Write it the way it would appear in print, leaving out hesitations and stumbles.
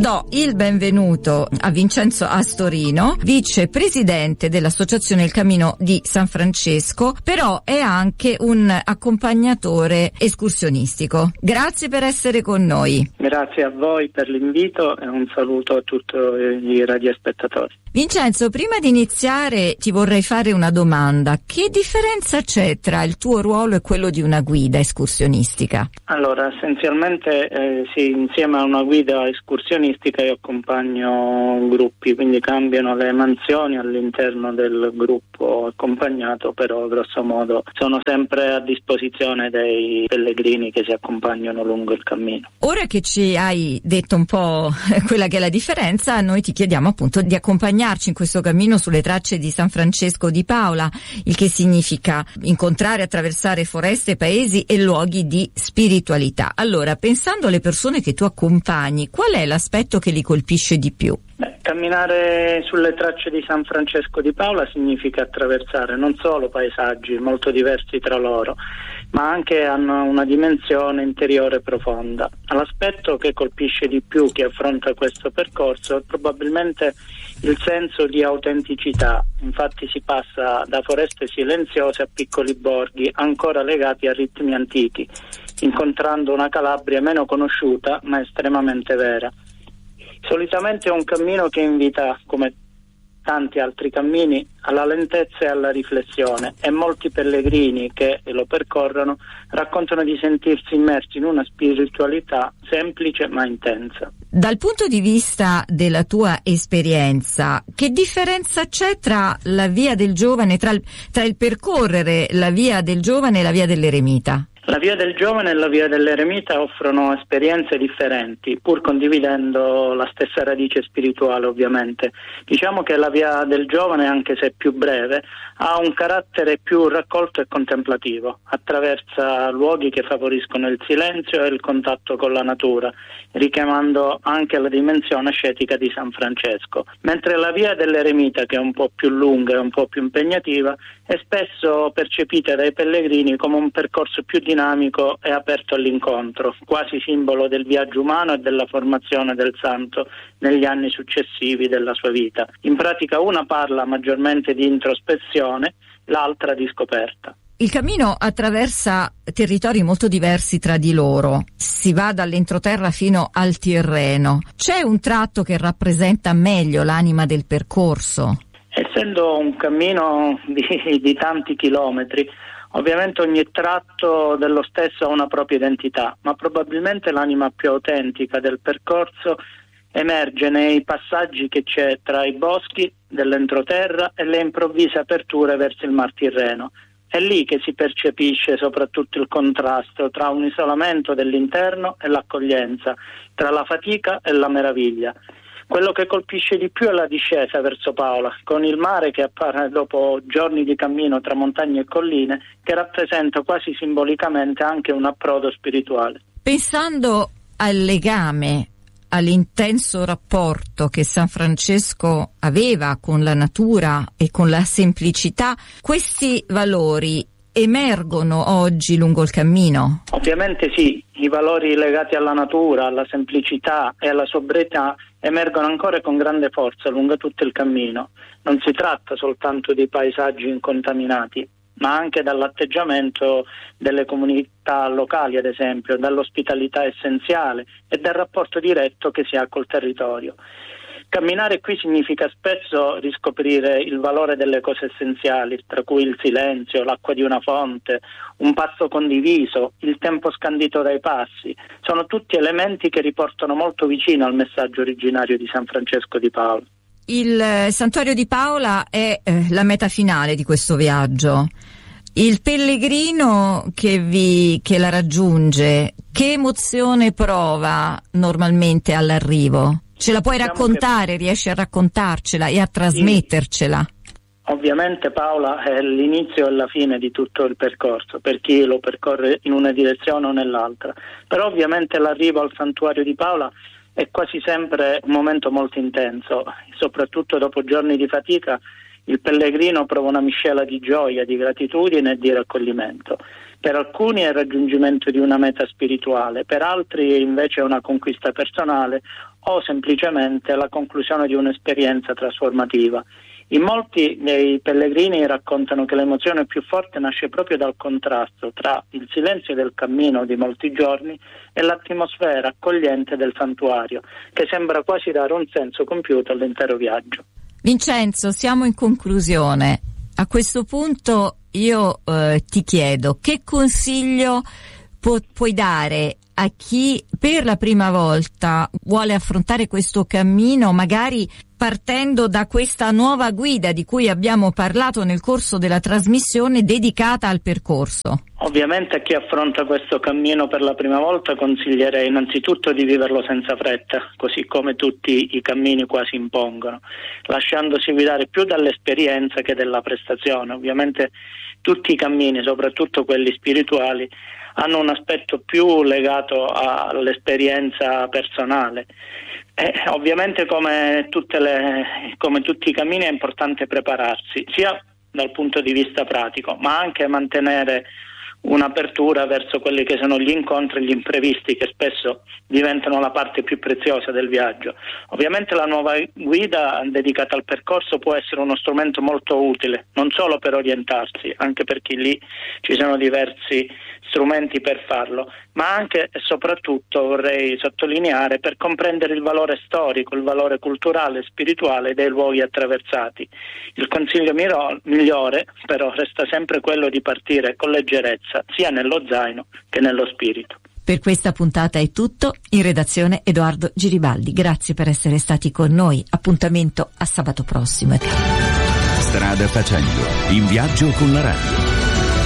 Do il benvenuto a Vincenzo Astorino, vicepresidente dell'Associazione Il Cammino di San Francesco, però è anche un accompagnatore escursionistico. Grazie per essere con noi. Grazie a voi per l'invito e un saluto a tutti i radiospettatori. Vincenzo, prima di iniziare ti vorrei fare una domanda. Che differenza c'è tra il tuo ruolo e quello di una guida escursionistica? Allora, essenzialmente insieme a una guida escursionistica io accompagno gruppi, quindi cambiano le mansioni all'interno del gruppo accompagnato, però grosso modo sono sempre a disposizione dei pellegrini che si accompagnano lungo il cammino. Ora che ci hai detto un po' quella che è la differenza, noi ti chiediamo appunto di accompagnarci in questo cammino sulle tracce di San Francesco di Paola, il che significa incontrare, attraversare foreste, paesi e luoghi di spiritualità. Allora, pensando alle persone che tu accompagni, qual è l'aspetto che li colpisce di più? Camminare sulle tracce di San Francesco di Paola significa attraversare non solo paesaggi molto diversi tra loro, ma anche hanno una dimensione interiore profonda. L'aspetto che colpisce di più chi affronta questo percorso è probabilmente il senso di autenticità. Infatti si passa da foreste silenziose a piccoli borghi ancora legati a ritmi antichi, incontrando una Calabria meno conosciuta ma estremamente vera. Solitamente è un cammino che invita, come tanti altri cammini, alla lentezza e alla riflessione, e molti pellegrini che lo percorrono raccontano di sentirsi immersi in una spiritualità semplice ma intensa. Dal punto di vista della tua esperienza, che differenza c'è tra la via del giovane, tra il percorrere la via del giovane e la via dell'eremita? La via del giovane e la via dell'eremita offrono esperienze differenti, pur condividendo la stessa radice spirituale, ovviamente. Diciamo che la via del giovane, anche se più breve, ha un carattere più raccolto e contemplativo. Attraversa luoghi che favoriscono il silenzio e il contatto con la natura, richiamando anche la dimensione ascetica di San Francesco. Mentre la via dell'eremita, che è un po' più lunga e un po' più impegnativa, è spesso percepita dai pellegrini come un percorso più dinamico e aperto all'incontro, quasi simbolo del viaggio umano e della formazione del santo negli anni successivi della sua vita. In pratica una parla maggiormente di introspezione, l'altra di scoperta. Il cammino attraversa territori molto diversi tra di loro, si va dall'entroterra fino al Tirreno. C'è un tratto che rappresenta meglio l'anima del percorso? Essendo un cammino di tanti chilometri, ovviamente ogni tratto dello stesso ha una propria identità, ma probabilmente l'anima più autentica del percorso emerge nei passaggi che c'è tra i boschi dell'entroterra e le improvvise aperture verso il Mar Tirreno. È lì che si percepisce soprattutto il contrasto tra un isolamento dell'interno e l'accoglienza, tra la fatica e la meraviglia. Quello che colpisce di più è la discesa verso Paola, con il mare che appare dopo giorni di cammino tra montagne e colline, che rappresenta quasi simbolicamente anche un approdo spirituale. Pensando al legame, all'intenso rapporto che San Francesco aveva con la natura e con la semplicità, questi valori emergono oggi lungo il cammino? Ovviamente sì, i valori legati alla natura, alla semplicità e alla sobrietà emergono ancora con grande forza lungo tutto il cammino. Non si tratta soltanto di paesaggi incontaminati, ma anche dall'atteggiamento delle comunità locali, ad esempio, dall'ospitalità essenziale e dal rapporto diretto che si ha col territorio. Camminare qui significa spesso riscoprire il valore delle cose essenziali, tra cui il silenzio, l'acqua di una fonte, un passo condiviso, il tempo scandito dai passi. Sono tutti elementi che riportano molto vicino al messaggio originario di San Francesco di Paola. Il santuario di Paola è la meta finale di questo viaggio. Il pellegrino che la raggiunge, che emozione prova normalmente all'arrivo? Ce la puoi raccontare, riesci a raccontarcela e a trasmettercela? Ovviamente Paola è l'inizio e la fine di tutto il percorso, per chi lo percorre in una direzione o nell'altra. Però ovviamente l'arrivo al santuario di Paola è quasi sempre un momento molto intenso, soprattutto dopo giorni di fatica il pellegrino prova una miscela di gioia, di gratitudine e di raccoglimento. Per alcuni è il raggiungimento di una meta spirituale, per altri invece è una conquista personale o semplicemente la conclusione di un'esperienza trasformativa. In molti dei pellegrini raccontano che l'emozione più forte nasce proprio dal contrasto tra il silenzio del cammino di molti giorni e l'atmosfera accogliente del santuario, che sembra quasi dare un senso compiuto all'intero viaggio. Vincenzo, siamo in conclusione. A questo punto io ti chiedo che consiglio puoi dare a chi per la prima volta vuole affrontare questo cammino, magari partendo da questa nuova guida di cui abbiamo parlato nel corso della trasmissione dedicata al percorso. Ovviamente a chi affronta questo cammino per la prima volta consiglierei innanzitutto di viverlo senza fretta, così come tutti i cammini quasi impongono, lasciandosi guidare più dall'esperienza che dalla prestazione. Ovviamente tutti i cammini, soprattutto quelli spirituali, hanno un aspetto più legato all'esperienza personale. Ovviamente come tutti i cammini è importante prepararsi, sia dal punto di vista pratico, ma anche mantenere un'apertura verso quelli che sono gli incontri e gli imprevisti, che spesso diventano la parte più preziosa del viaggio. Ovviamente la nuova guida dedicata al percorso può essere uno strumento molto utile, non solo per orientarsi, anche perché lì ci sono diversi strumenti per farlo, ma anche e soprattutto, vorrei sottolineare, per comprendere il valore storico, il valore culturale e spirituale dei luoghi attraversati. Il consiglio migliore però resta sempre quello di partire con leggerezza, sia nello zaino che nello spirito. Per questa puntata è tutto. In redazione Edoardo Giribaldi. Grazie per essere stati con noi. Appuntamento a sabato prossimo. Strada facendo, in viaggio con la radio.